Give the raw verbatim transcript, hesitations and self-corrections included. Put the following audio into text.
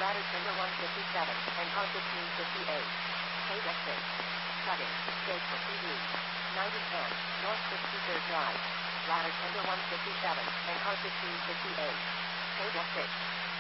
ladder timber one fifty-seven, and car fifteen fifty-eight. Page exit. Cutting, stage for T V. ninety ten, North sixty-third Drive. Ladder timber one fifty-seven, and car fifteen fifty-eight. Page exit.